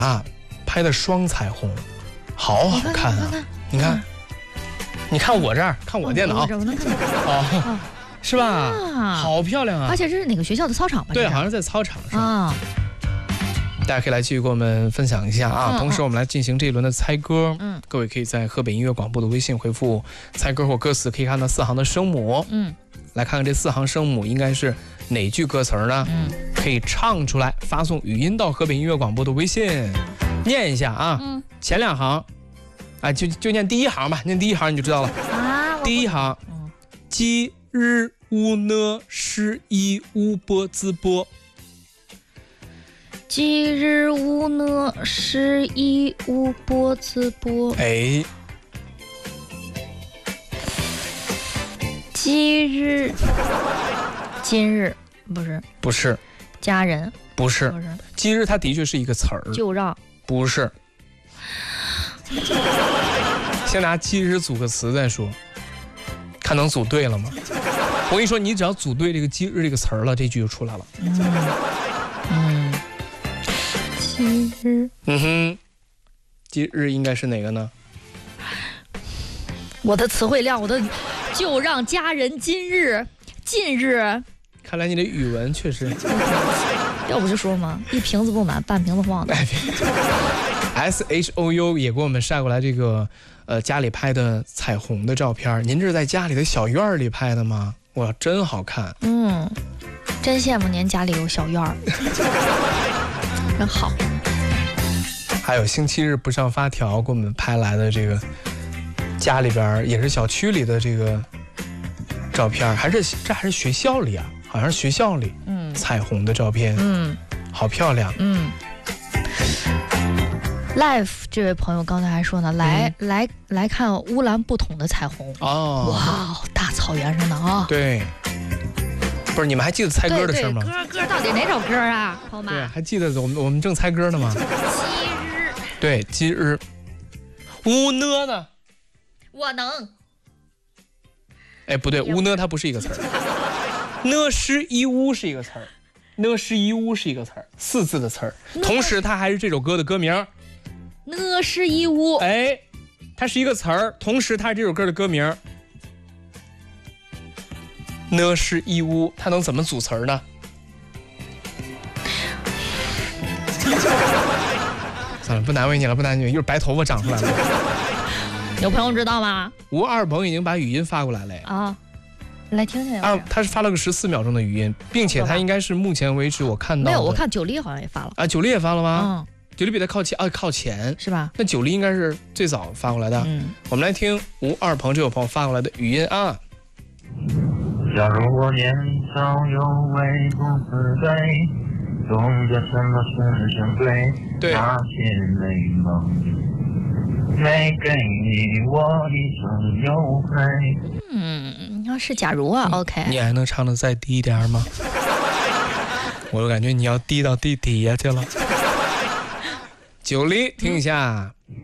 啊，拍的双彩虹，好好看啊！你看，你看我这儿，看我电脑， 我能看见哦，是吧？好漂亮啊！ 而且这是哪个学校的操场吧？ 对，好像在操场上啊。 大家可以来继续跟我们分享一下啊。同时，我们来进行这一轮的猜歌。各位可以在河北音乐广播的微信回复猜歌或歌词，可以看到4行的声母。来看看这4行声母应该是哪句歌词呢？可以唱出来，发送语音到河北音乐广播的微信，念一下啊。前2行，啊，就念第1行吧，念第1行你就知道了。第1行，鸡日乌呢诗一乌波滋波。 鸡日乌呢诗一乌波滋波。 哎， 今日不是家人不是今日，它的确是一个词儿， 就让不是。先拿今日组个词再说，看能组对了吗？我跟你说，你只要组对这个今日这个词儿了，这句就出来了。 今日， 今日应该是哪个呢？ 我的词汇量，就让家人近日。 看来你的语文确实， 要不就说嘛，一瓶子不满，半瓶子晃的。 SHOU 也给我们晒过来这个家里拍的彩虹的照片。您这是在家里的小院里拍的吗？哇，真好看。 真羡慕您家里有小院儿，真好。 还有星期日不上发条给我们拍来的这个家里边也是小区里的这个照片，这还是学校里啊，好像是学校里彩虹的照片，好漂亮。 Life 这位朋友刚才还说呢，来看乌兰布统的彩虹。哇，大草原上的啊。 对，不是你们还记得猜歌的事吗？ 歌到底哪首歌啊，朋友们？ 对，还记得我们正猜歌呢吗？ 今日。 对，今日。乌呢？ 我能。 哎，不对，乌呢它不是一个词儿，呢诗一乌是一个词儿，呢诗一乌是一个词儿，4字的词儿，同时它还是这首歌的歌名。 呢诗一乌， 哎，它是一个词儿，同时它是这首歌的歌名。呢诗一乌，它能怎么组词儿呢？算了，不难为你了，不难为你，一会儿白头发长出来了。 有朋友知道吗？ 吴二鹏已经把语音发过来了啊，来听听啊，他是发了个14秒钟的语音，并且他应该是目前为止我看到的没有，我看九力好像也发了啊，九力也发了吗？九力比他靠前是吧？ 那九力应该是最早发过来的。我们来听吴二鹏这位朋友发过来的语音啊。 假如我年少有为不自卑，懂得什么是珍贵， 对， 那些美梦没给你我一生有愧。 要是假如啊，OK。 你还能唱得再低一点吗？我感觉你要低到地底下去了。九力，听一下。